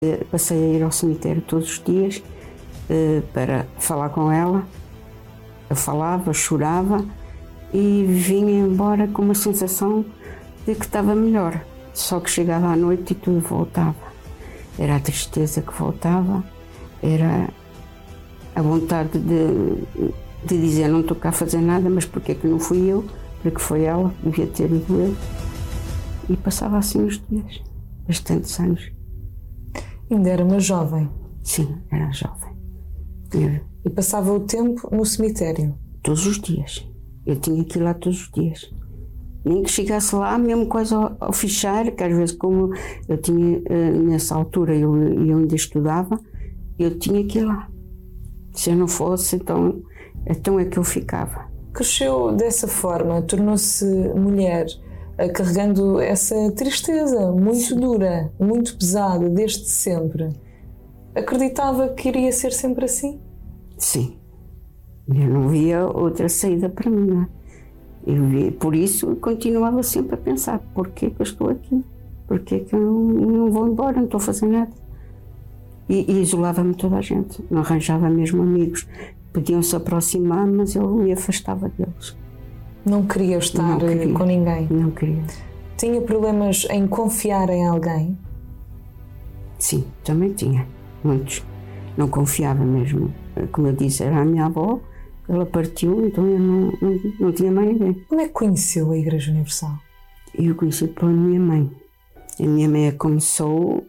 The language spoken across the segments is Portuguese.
Passei a ir ao cemitério todos os dias para falar com ela. Eu falava, chorava e vinha embora com uma sensação de que estava melhor. Só que chegava à noite e tudo voltava. Era a tristeza que voltava, era a vontade de dizer não estou cá a fazer nada, mas porque é que não fui eu, porque foi ela, devia ter ido eu. E passava assim os dias, bastantes anos. Ainda era uma jovem? Sim, era jovem. E passava o tempo no cemitério? Todos os dias. Eu tinha que ir lá todos os dias. Nem que chegasse lá, mesmo quase ao fechar, que às vezes como eu tinha, nessa altura eu ainda estudava, eu tinha que ir lá. Se eu não fosse, então é que eu ficava. Cresceu dessa forma, tornou-se mulher, carregando essa tristeza muito dura, muito pesada, desde sempre. Acreditava que iria ser sempre assim? Sim. Eu não via outra saída para mim, não é? Por isso eu continuava sempre a pensar, porquê que eu estou aqui? Porquê que eu não vou embora, não estou a fazer nada? E isolava-me toda a gente, não arranjava mesmo amigos. Podiam se aproximar, mas eu me afastava deles. Não queria estar com ninguém? Não queria. Tinha problemas em confiar em alguém? Sim, também tinha, muitos. Não confiava mesmo. Como eu disse, era a minha avó, ela partiu, então eu não tinha mais ninguém. Como é que conheceu a Igreja Universal? Eu conheci pela minha mãe. A minha mãe começou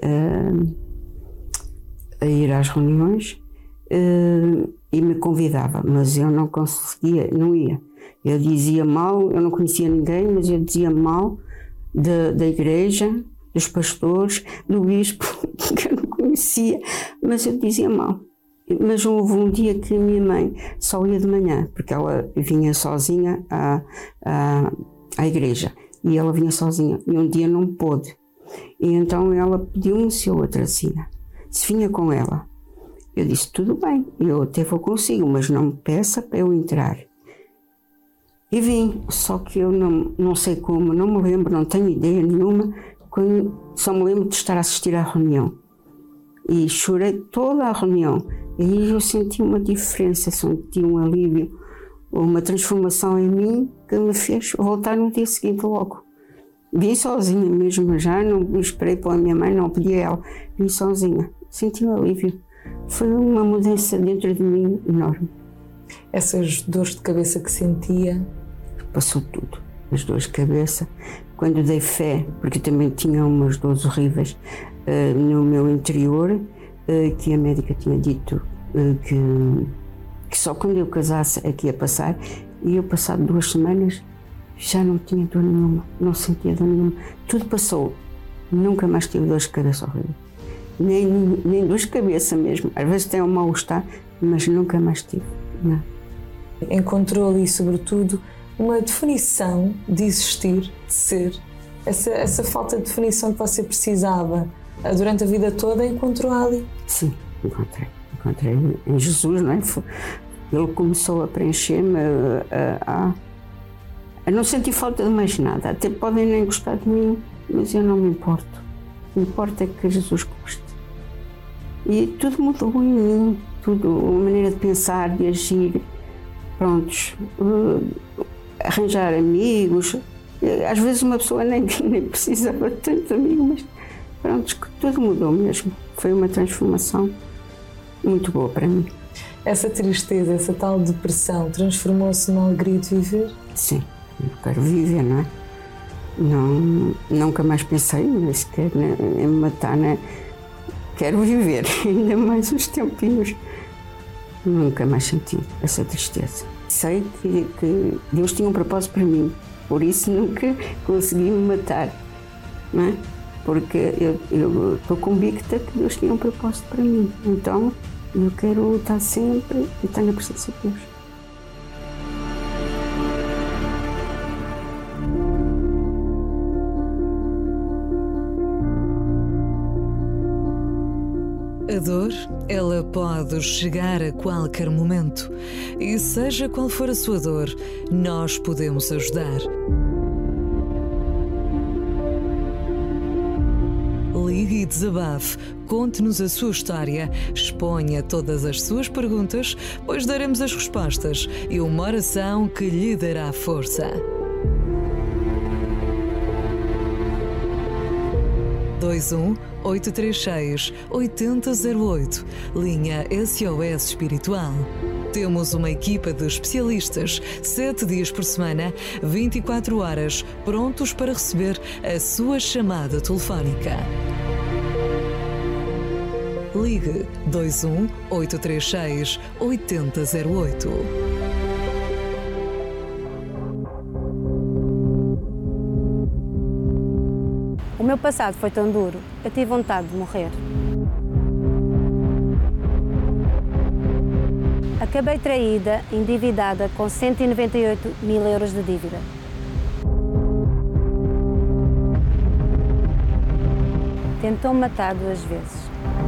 a ir às reuniões e me convidava, mas eu não conseguia, não ia. Eu dizia mal, eu não conhecia ninguém, mas eu dizia mal da igreja, dos pastores, do bispo, que eu não conhecia, mas eu dizia mal. Mas houve um dia que a minha mãe só ia de manhã, porque ela vinha sozinha à igreja, e ela vinha sozinha, e um dia não pôde. E então ela pediu-me se eu a trazia, se vinha com ela. Eu disse, tudo bem, eu até vou consigo, mas não me peça para eu entrar. E vim, só que eu não sei como, não me lembro, não tenho ideia nenhuma, só me lembro de estar a assistir à reunião. E chorei toda a reunião. E aí eu senti uma diferença, senti um alívio, uma transformação em mim que me fez voltar no dia seguinte logo. Vim sozinha mesmo, já não esperei pela minha mãe, não pedi a ela, vim sozinha. Senti um alívio. Foi uma mudança dentro de mim enorme. Essas dores de cabeça que sentia? Passou tudo. As dores de cabeça. Quando dei fé, porque também tinha umas dores horríveis no meu interior, que a médica tinha dito que só quando eu casasse é que ia passar, e eu passado 2 semanas já não tinha dor nenhuma, não sentia dor nenhuma. Tudo passou. Nunca mais tive dores de cabeça horríveis. Nem dores de cabeça mesmo. Às vezes tem um mal-estar, mas nunca mais tive. Não. Encontrou ali, sobretudo, uma definição de existir, de ser. Essa falta de definição que você precisava durante a vida toda, encontrou ali? Sim, encontrei. Encontrei em Jesus, não é? Ele começou a preencher-me, a não sentir falta de mais nada. Até podem nem gostar de mim, mas eu não me importo. O que importa é que Jesus goste. E tudo mudou em mim, tudo, a maneira de pensar, de agir, prontos, arranjar amigos. Às vezes uma pessoa nem precisava de tantos amigos, mas prontos, tudo mudou mesmo. Foi uma transformação muito boa para mim. Essa tristeza, essa tal depressão, transformou-se na alegria de viver? Sim, eu quero viver, não é? Nunca mais pensei sequer em me matar, né? Quero viver ainda mais uns tempinhos. Nunca mais senti essa tristeza. Sei que Deus tinha um propósito para mim, por isso nunca consegui me matar, não é? Porque eu estou convicta que Deus tinha um propósito para mim. Então eu quero lutar sempre e estar na presença de Deus. A dor, ela pode chegar a qualquer momento e seja qual for a sua dor, nós podemos ajudar. Ligue e desabafe, conte-nos a sua história, exponha todas as suas perguntas, pois daremos as respostas e uma oração que lhe dará força. 21-836-8008, linha SOS Espiritual. Temos uma equipa de especialistas, 7 dias por semana, 24 horas, prontos para receber a sua chamada telefónica. Ligue 21-836-8008. O meu passado foi tão duro, eu tive vontade de morrer. Acabei traída, endividada, com 198 mil euros de dívida. Tentou-me matar 2 vezes.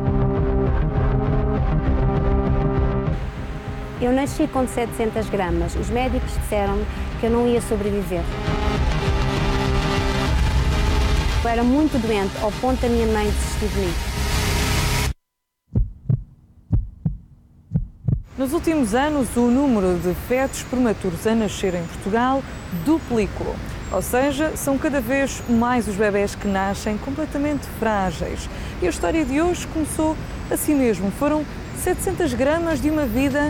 Eu nasci com 700 gramas. Os médicos disseram que eu não ia sobreviver. Eu era muito doente, ao ponto da minha mãe desistir de mim. Nos últimos anos, o número de fetos prematuros a nascer em Portugal duplicou. Ou seja, são cada vez mais os bebés que nascem completamente frágeis. E a história de hoje começou assim mesmo. Foram 700 gramas de uma vida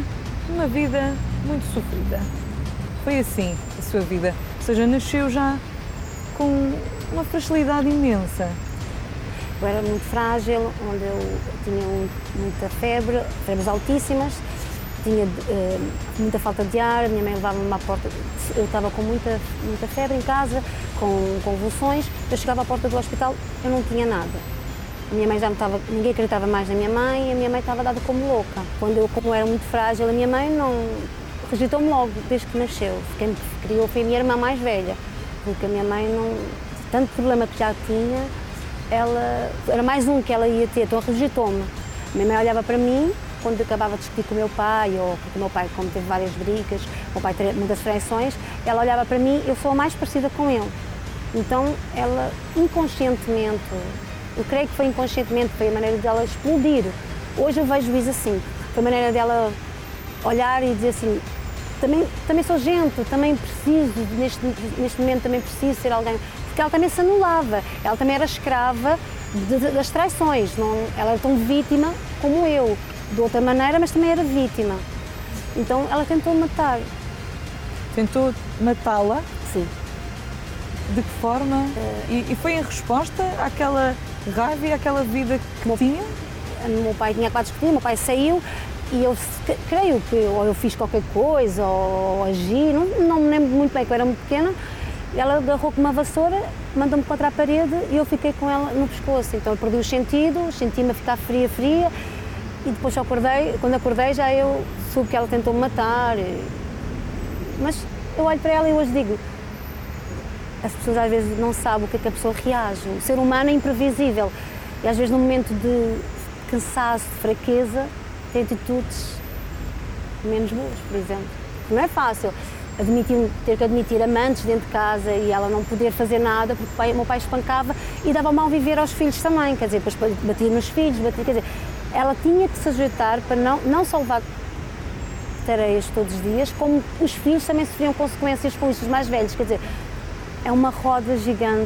muito sofrida. Foi assim a sua vida. Ou seja, nasceu já com uma fragilidade imensa. Eu era muito frágil, onde eu tinha muita febre, febres altíssimas, tinha muita falta de ar, a minha mãe levava-me à porta, eu estava com muita febre em casa, com convulsões, eu chegava à porta do hospital, eu não tinha nada. A minha mãe já não estava, ninguém acreditava mais na minha mãe, e a minha mãe estava dada como louca. Como era muito frágil, a minha mãe não rejeitou-me logo, desde que nasceu. Quem me criou foi a minha irmã mais velha, porque a minha mãe não, tanto problema que já tinha, ela era mais um que ela ia ter, então rejeitou-me. A minha mãe olhava para mim, quando eu acabava de discutir com o meu pai, ou porque o meu pai, como teve várias brigas, o meu pai teve muitas traições, ela olhava para mim, eu sou a mais parecida com ele. Então ela inconscientemente, eu creio que foi inconscientemente, foi a maneira dela explodir. Hoje eu vejo isso assim, foi a maneira dela olhar e dizer assim, também sou gente, também preciso, neste momento também preciso ser alguém, porque ela também se anulava, ela também era escrava das traições, ela era tão vítima como eu, de outra maneira, mas também era vítima. Então ela tentou matar. Tentou matá-la? Sim. De que forma? E foi em resposta àquela raiva e àquela vida que tinha? O meu pai tinha acabado de discutir, o meu pai saiu e eu creio que ou eu fiz qualquer coisa ou agi, não me lembro muito bem, que eu era muito pequena. Ela agarrou com uma vassoura, mandou-me contra a parede e eu fiquei com ela no pescoço. Então eu perdi os sentidos, senti-me a ficar fria e depois quando acordei já eu soube que ela tentou me matar. Mas eu olho para ela e hoje digo, as pessoas às vezes não sabem o que é que a pessoa reage. O ser humano é imprevisível e às vezes no momento de cansaço, de fraqueza, tem atitudes menos boas, por exemplo. Não é fácil ter que admitir amantes dentro de casa e ela não poder fazer nada porque o meu pai espancava e dava mal viver aos filhos também, quer dizer, depois batia nos filhos, quer dizer, ela tinha que se ajeitar para não só levar tareias todos os dias, como os filhos também sofriam consequências com isso, os mais velhos, quer dizer, é uma roda gigante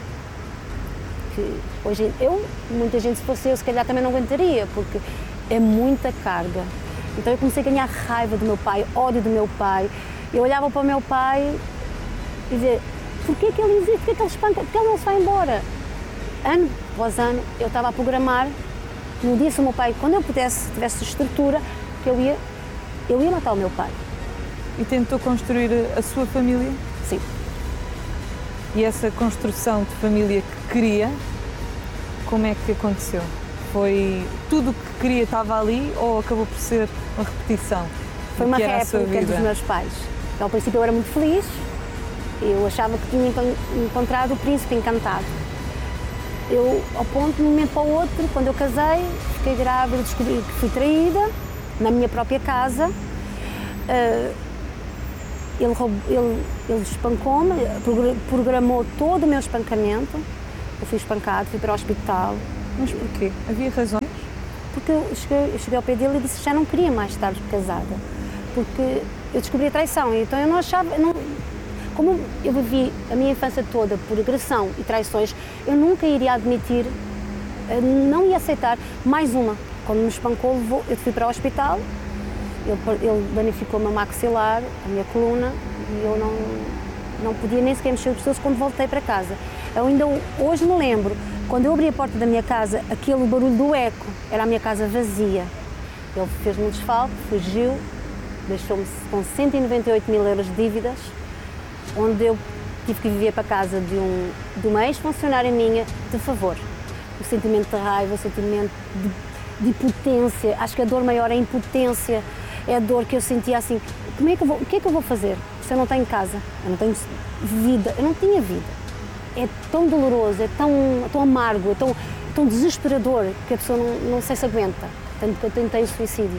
que hoje muita gente, se fosse eu, se calhar também não aguentaria, porque é muita carga. Então eu comecei a ganhar raiva do meu pai, ódio do meu pai. Eu olhava para o meu pai e dizia, porquê que ele existe, porquê que ele espanca, porquê ele não se vai embora? Ano após ano eu estava a programar, no dia se o meu pai, quando eu tivesse estrutura, que eu ia matar o meu pai. E tentou construir a sua família? Sim. E essa construção de família que queria, como é que aconteceu? Foi tudo o que queria estava ali ou acabou por ser uma repetição? Foi uma réplica dos meus pais. Ao princípio eu era muito feliz, eu achava que tinha encontrado o príncipe encantado. Eu, ao ponto, de um momento para o outro, quando eu casei, fiquei grávida, descobri que fui traída, na minha própria casa. Ele espancou-me, programou todo o meu espancamento eu fui espancado, fui para o hospital. Mas porquê? Havia razões? Porque eu cheguei ao pé dele e disse que já não queria mais estar casada. Porque eu descobri a traição, então eu não achava... Como eu vivi a minha infância toda por agressão e traições, eu nunca iria admitir, não ia aceitar mais uma. Quando me espancou, eu fui para o hospital, ele danificou o meu maxilar, a minha coluna, e eu não podia nem sequer mexer os pessoas quando voltei para casa. Eu ainda hoje me lembro, quando eu abri a porta da minha casa, aquele barulho do eco, era a minha casa vazia. Ele fez-me um desfalque, fugiu, deixou-me com 198 mil euros de dívidas, onde eu tive que viver para a casa de uma ex-funcionária minha de favor. O sentimento de raiva, o sentimento de impotência, acho que a dor maior é a impotência, é a dor que eu sentia assim, o que é que eu vou fazer se eu não tenho casa, eu não tenho vida, eu não tinha vida. É tão doloroso, é tão amargo, é tão desesperador que a pessoa não sei se aguenta, tanto que eu tentei o suicídio.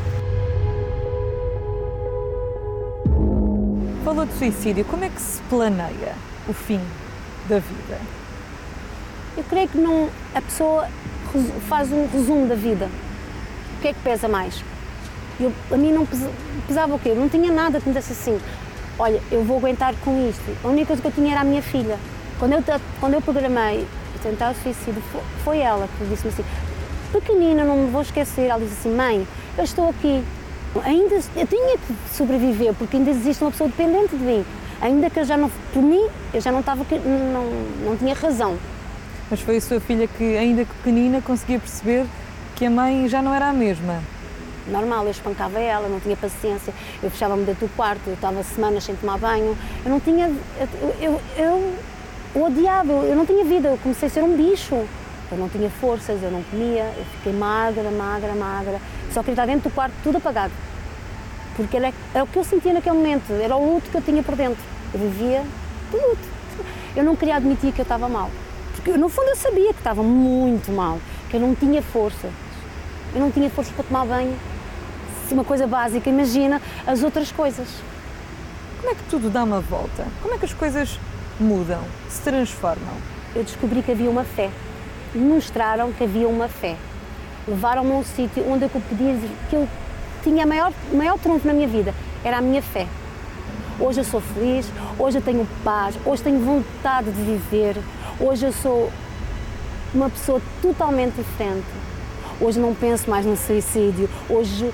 Falou de suicídio, como é que se planeia o fim da vida? Eu creio que a pessoa faz um resumo da vida. O que é que pesa mais? A mim não pesava o quê? Eu não tinha nada que me desse assim, olha, eu vou aguentar com isto. A única coisa que eu tinha era a minha filha. Quando eu programei tentar o suicídio, foi ela que disse-me assim, pequenina, não me vou esquecer. Ela disse assim, mãe, eu estou aqui. Eu tinha que sobreviver, porque ainda existe uma pessoa dependente de mim. Ainda que eu já não, por mim, eu já não estava, não tinha razão. Mas foi a sua filha que, ainda que pequenina, conseguia perceber que a mãe já não era a mesma? Normal, eu espancava ela, não tinha paciência, eu fechava-me dentro do quarto, eu estava semanas sem tomar banho, eu não tinha, eu odiava, eu não tinha vida, eu comecei a ser um bicho. Eu não tinha forças, eu não comia, eu fiquei magra, só queria estar dentro do quarto, tudo apagado. Porque era o que eu sentia naquele momento, era o luto que eu tinha por dentro. Eu vivia de luto. Eu não queria admitir que eu estava mal. Porque no fundo eu sabia que estava muito mal, que eu não tinha força. Eu não tinha força para tomar banho. Se uma coisa básica, imagina as outras coisas. Como é que tudo dá uma volta? Como é que as coisas mudam, se transformam? Eu descobri que havia uma fé. Mostraram que havia uma fé. Levaram-me a um sítio onde eu podia dizer que eu tinha o maior trunfo na minha vida, era a minha fé. Hoje eu sou feliz, hoje eu tenho paz, hoje tenho vontade de viver, hoje eu sou uma pessoa totalmente diferente. Hoje não penso mais no suicídio, hoje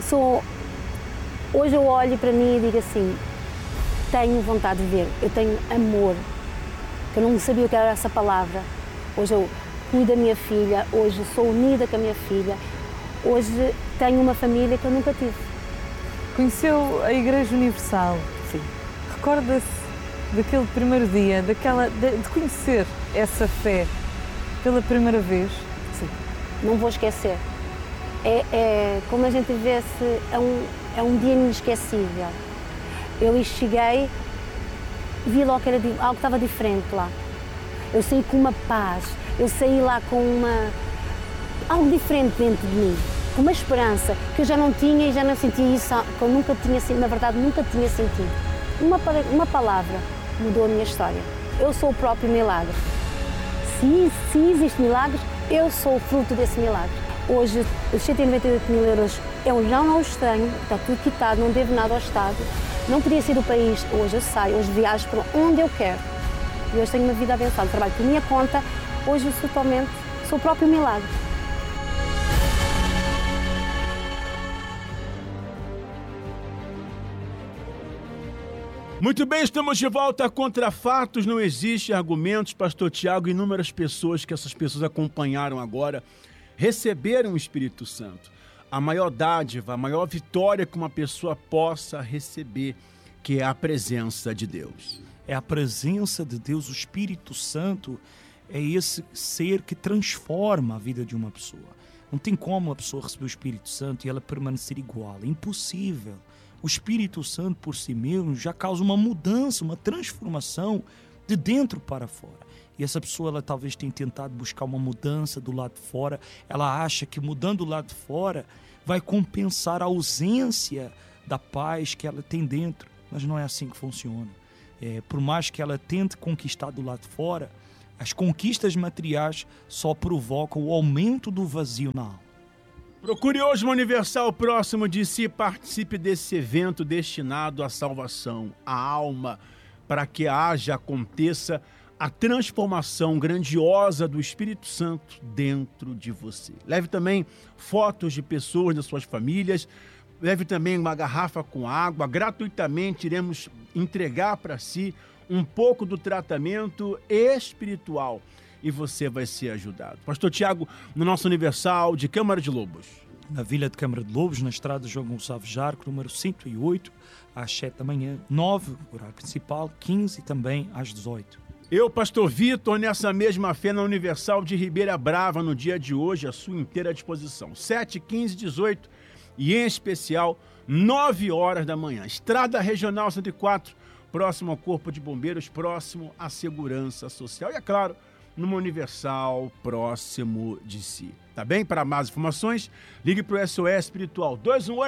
eu olho para mim e digo assim, tenho vontade de viver, eu tenho amor, que eu não sabia o que era essa palavra. Hoje eu cuido da minha filha, hoje sou unida com a minha filha, hoje tenho uma família que eu nunca tive. Conheceu a Igreja Universal? Sim. Recorda-se daquele primeiro dia, de conhecer essa fé pela primeira vez? Sim, não vou esquecer. É como a gente vê, é um dia inesquecível. Eu cheguei, vi logo que era algo que estava diferente lá. Eu saí com uma paz, eu saí lá com algo diferente dentro de mim, com uma esperança que eu já não tinha e já não sentia isso, que eu nunca tinha sentido, na verdade nunca tinha sentido. Uma palavra mudou a minha história. Eu sou o próprio milagre. Se existem milagres, eu sou o fruto desse milagre. Hoje, os 198 mil euros, eu já não os tenho, está tudo quitado, não devo nada ao Estado. Não podia sair do país, hoje eu saio, hoje viajo para onde eu quero. E hoje tenho uma vida abençoada, trabalho por minha conta, hoje eu sou o próprio milagre. Muito bem, estamos de volta. Contra fatos não existe argumentos. Pastor Tiago, inúmeras pessoas que essas pessoas acompanharam agora receberam o Espírito Santo. A maior dádiva, a maior vitória que uma pessoa possa receber, que é a presença de Deus. É a presença de Deus, o Espírito Santo é esse ser que transforma a vida de uma pessoa. Não tem como a pessoa receber o Espírito Santo e ela permanecer igual, é impossível. O Espírito Santo por si mesmo já causa uma mudança, uma transformação de dentro para fora. E essa pessoa, ela talvez tenha tentado buscar uma mudança do lado de fora. Ela acha que mudando do lado de fora vai compensar a ausência da paz que ela tem dentro. Mas não é assim que funciona. Por mais que ela tente conquistar do lado de fora, As conquistas materiais só provocam o aumento do vazio na alma. Procure hoje uma Universal próximo de si, participe desse evento destinado à salvação, à alma, para que aconteça a transformação grandiosa do Espírito Santo dentro de você. Leve também fotos de pessoas das suas famílias, leve também uma garrafa com água, gratuitamente iremos entregar para si um pouco do tratamento espiritual e você vai ser ajudado. Pastor Tiago, no nosso Universal de Câmara de Lobos. Na Vila de Câmara de Lobos, na estrada João Gonçalves Jarco, número 108, às 7 da manhã, 9, horário principal, 15 também às 18. Eu, Pastor Vitor, nessa mesma fé na Universal de Ribeira Brava, no dia de hoje, à sua inteira disposição. 7, 15, 18 e, em especial, 9 horas da manhã. Estrada Regional 104, próximo ao Corpo de Bombeiros, próximo à Segurança Social. E, é claro, numa Universal próximo de si. Tá bem? Para mais informações, ligue para o SOS Espiritual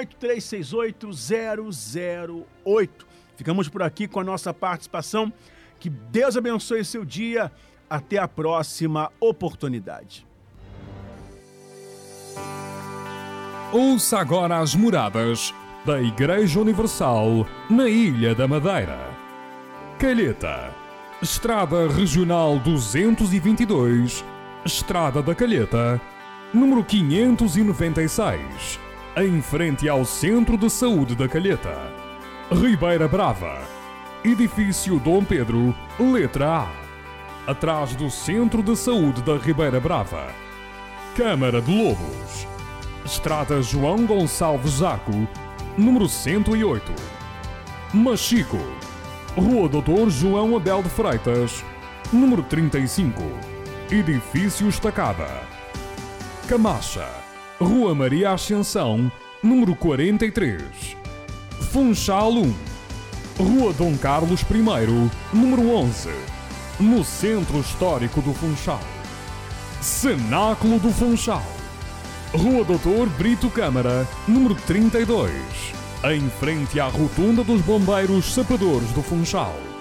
218-368-008. Ficamos por aqui com a nossa participação. Que Deus abençoe seu dia. Até a próxima oportunidade. Ouça agora as moradas da Igreja Universal na Ilha da Madeira. Calheta, Estrada Regional 222, Estrada da Calheta, número 596, em frente ao Centro de Saúde da Calheta. Ribeira Brava, Edifício Dom Pedro, letra A, atrás do Centro de Saúde da Ribeira Brava. Câmara de Lobos, Estrada João Gonçalves Jarco, número 108. Machico, Rua Doutor João Abel de Freitas, número 35, Edifício Estacada. Camacha, Rua Maria Ascensão, número 43. Funchal 1, Rua Dom Carlos I, número 11, no Centro Histórico do Funchal. Cenáculo do Funchal, Rua Doutor Brito Câmara, número 32, em frente à Rotunda dos Bombeiros Sapadores do Funchal.